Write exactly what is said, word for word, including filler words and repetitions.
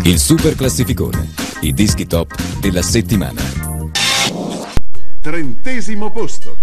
Il super classificone, i dischi top della settimana. Trentesimo posto.